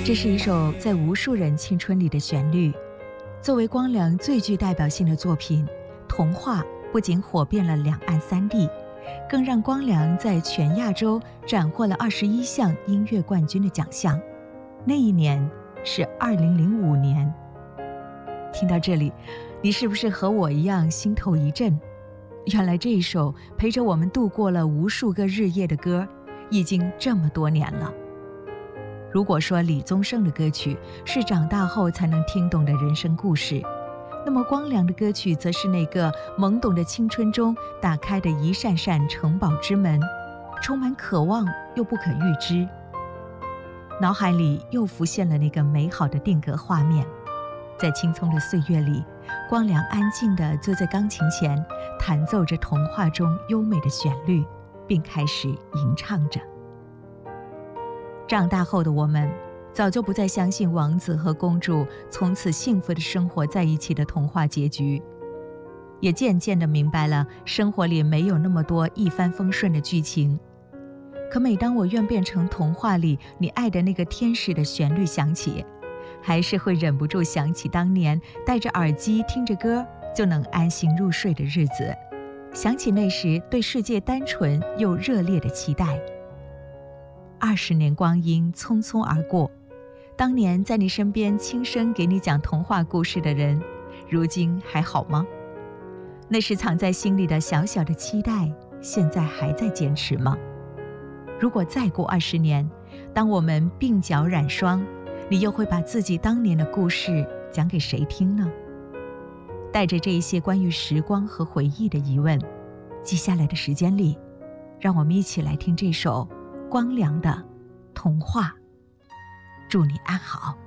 这是一首在无数人青春里的旋律。作为光良最具代表性的作品，《童话》不仅火遍了两岸三地，更让光良在全亚洲斩获了21项音乐冠军的奖项。那一年是2005年。听到这里，你是不是和我一样心头一震？原来这一首陪着我们度过了无数个日夜的歌，已经这么多年了。如果说李宗盛的歌曲是长大后才能听懂的人生故事，那么光良的歌曲则是那个懵懂的青春中打开的一扇扇城堡之门，充满渴望又不可预知。脑海里又浮现了那个美好的定格画面，在青葱的岁月里，光良安静地坐在钢琴前，弹奏着童话中优美的旋律，并开始吟唱着。长大后的我们，早就不再相信王子和公主从此幸福的生活在一起的童话结局，也渐渐地明白了生活里没有那么多一帆风顺的剧情。可每当我愿变成童话里你爱的那个天使的旋律响起，还是会忍不住想起当年戴着耳机听着歌就能安心入睡的日子，想起那时对世界单纯又热烈的期待。20年光阴匆匆而过，当年在你身边轻声给你讲童话故事的人，如今还好吗？那是藏在心里的小小的期待，现在还在坚持吗？如果再过20年，当我们鬓角染霜，你又会把自己当年的故事讲给谁听呢？带着这一些关于时光和回忆的疑问，接下来的时间里，让我们一起来听这首光良的《童话》。祝你安好。